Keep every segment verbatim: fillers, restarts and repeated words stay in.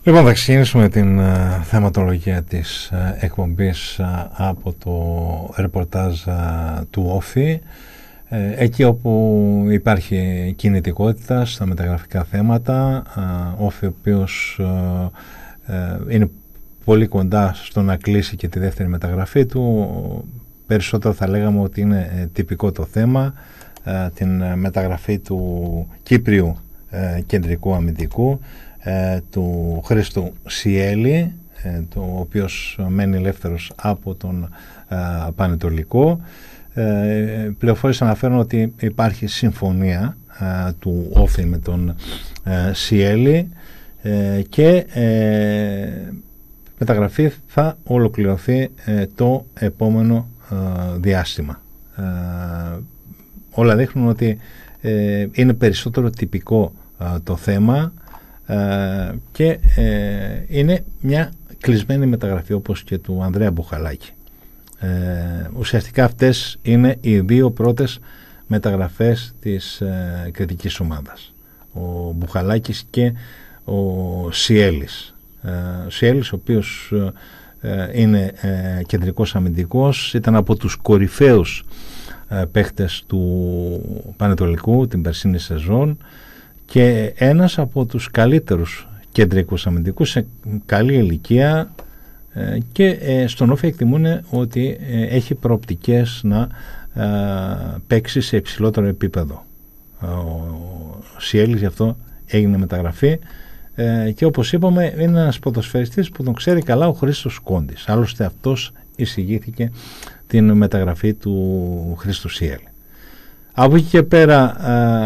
Λοιπόν, θα ξεκινήσουμε την uh, θεματολογία της uh, εκπομπής uh, από το ρεπορτάζ uh, του Όφη, uh, εκεί όπου υπάρχει κινητικότητα στα μεταγραφικά θέματα. uh, Όφη, ο οποίος uh, uh, είναι πολύ κοντά στο να κλείσει και τη δεύτερη μεταγραφή του. Περισσότερο θα λέγαμε ότι είναι uh, τυπικό το θέμα, uh, την uh, μεταγραφή του Κύπριου uh, κεντρικού αμυντικού, του Χρήστου Σιέλη, το οποίος μένει ελεύθερος από τον α, Πανετολικό. Ε, πληροφορίες αναφέρουν ότι υπάρχει συμφωνία α, του Όφη με τον α, Σιέλη ε, και ε, μεταγραφή θα ολοκληρωθεί ε, το επόμενο α, διάστημα. Ε, όλα δείχνουν ότι ε, είναι περισσότερο τυπικό α, το θέμα. Uh, και uh, είναι μια κλεισμένη μεταγραφή, όπως και του Ανδρέα Μπουχαλάκη. Uh, ουσιαστικά αυτές είναι οι δύο πρώτες μεταγραφές της uh, κριτικής ομάδας, ο Μπουχαλάκης και ο Σιέλης. uh, ο Σιέλης, ο οποίος uh, uh, είναι uh, κεντρικός αμυντικός, ήταν από τους κορυφαίους uh, παίχτες του Πανετολικού την περσίνη σεζόν και ένας από τους καλύτερους κεντρικούς αμυντικούς σε καλή ηλικία, ε, και ε, στον Όφη εκτιμούν ότι ε, έχει προοπτικές να ε, παίξει σε υψηλότερο επίπεδο. Ο, ο Σιέλης γι' αυτό έγινε μεταγραφή, ε, και όπως είπαμε είναι ένας ποδοσφαιριστής που τον ξέρει καλά ο Χρήστος Κόντης. Άλλωστε αυτός εισηγήθηκε την μεταγραφή του Χρήστου Σιέλη. Από εκεί και πέρα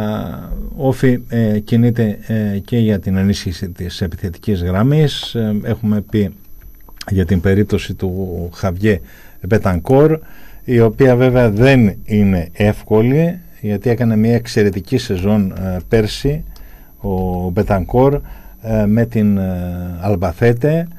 ο Όφη ε, κινείται ε, και για την ενίσχυση της επιθετικής γραμμής. Ε, έχουμε πει για την περίπτωση του Χαβιέ Μπετανκόρ, η οποία βέβαια δεν είναι εύκολη, γιατί έκανε μια εξαιρετική σεζόν ε, πέρσι ο Μπετανκόρ ε, με την ε, Αλμπαθέτε.